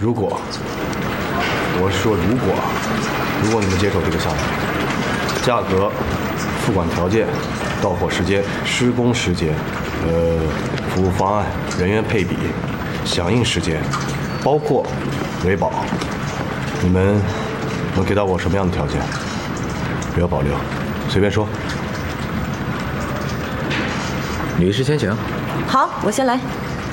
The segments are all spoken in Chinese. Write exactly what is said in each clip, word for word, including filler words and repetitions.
如果，我是说如果，如果你们接手这个项目，价格、付款条件、到货时间、施工时间，呃，服务方案、人员配比、响应时间，包括维保，你们能给到我什么样的条件？不要保留，随便说。 女士先行。 好，我先来。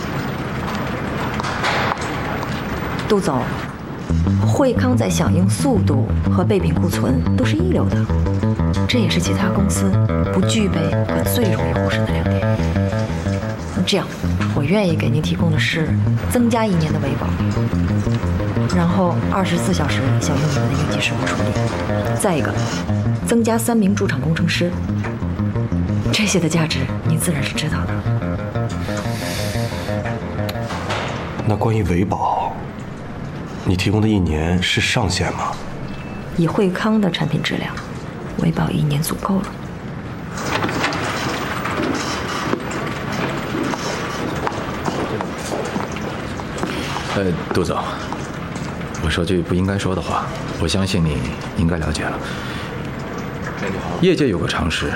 杜总，惠康在响应速度和备品库存都是一流的，这也是其他公司不具备和最容易忽视的亮点。这样，我愿意给您提供的是增加一年的维保，然后二十四小时响应你们的应急事故处理。再一个，增加三名驻场工程师。这些的价值您自然是知道的。 那关于维保，你提供的一年是上限吗？ 以惠康的产品质量，维保一年足够了。 呃，杜总，我说句不应该说的话，我相信你应该了解了。业界有个常识，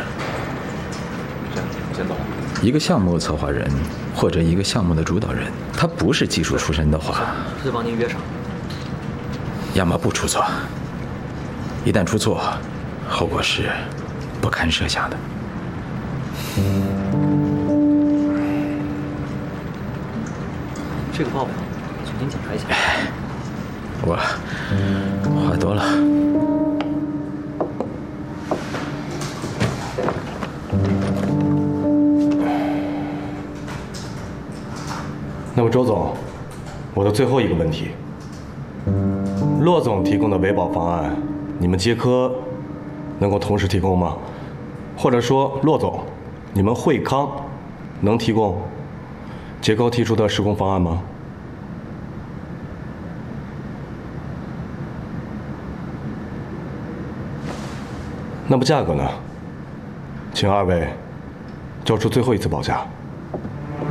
先走。 一个项目策划人或者一个项目的主导人，他不是技术出身的话， 是帮您约上， 要么不出错，一旦出错，后果是不堪设想的。 这个报表，请您检查一下。 我话多了。 那么周总，我的最后一个问题，骆总提供的维保方案，你们捷科能够同时提供吗？或者说，骆总，你们惠康能提供捷科提出的施工方案吗？那么价格呢？请二位交出最后一次报价。